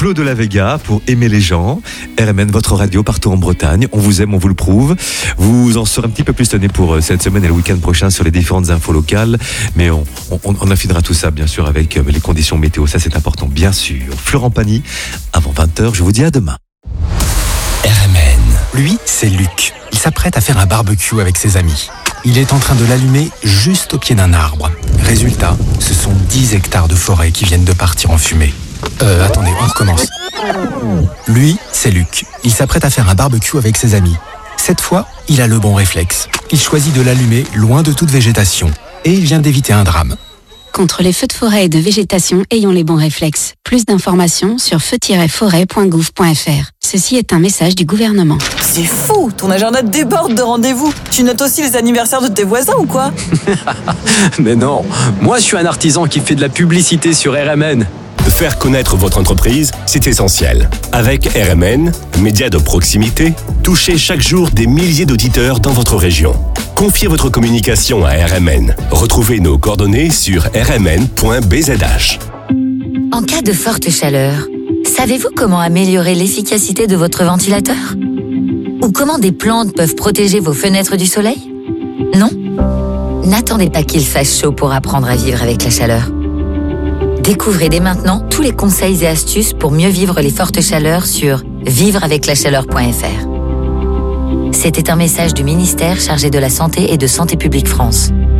Flo de la Vega pour Aimer les gens. RMN, votre radio partout en Bretagne. On vous aime, on vous le prouve. Vous en serez un petit peu plus tenez pour cette semaine et le week-end prochain sur les différentes infos locales. Mais on affinera tout ça, bien sûr, avec les conditions météo. Ça, c'est important, bien sûr. Florent Pagny, avant 20h, je vous dis à demain. RMN. Lui, c'est Luc. Il s'apprête à faire un barbecue avec ses amis. Il est en train de l'allumer juste au pied d'un arbre. Résultat, ce sont 10 hectares de forêt qui viennent de partir en fumée. Attendez, on recommence. Lui, c'est Luc. Il s'apprête à faire un barbecue avec ses amis. Cette fois, il a le bon réflexe. Il choisit de l'allumer loin de toute végétation. Et il vient d'éviter un drame. Contre les feux de forêt et de végétation, ayons les bons réflexes. Plus d'informations sur feu-forêt.gouv.fr. Ceci est un message du gouvernement. C'est fou, ton agenda déborde de rendez-vous. Tu notes aussi les anniversaires de tes voisins ou quoi? Mais non, moi je suis un artisan qui fait de la publicité sur RMN. Faire connaître votre entreprise, c'est essentiel. Avec RMN, média de proximité, touchez chaque jour des milliers d'auditeurs dans votre région. Confiez votre communication à RMN. Retrouvez nos coordonnées sur rmn.bzh. En cas de forte chaleur, savez-vous comment améliorer l'efficacité de votre ventilateur? Ou comment des plantes peuvent protéger vos fenêtres du soleil? Non? N'attendez pas qu'il fasse chaud pour apprendre à vivre avec la chaleur. Découvrez dès maintenant tous les conseils et astuces pour mieux vivre les fortes chaleurs sur vivreaveclachaleur.fr. C'était un message du ministère chargé de la Santé et de Santé publique France.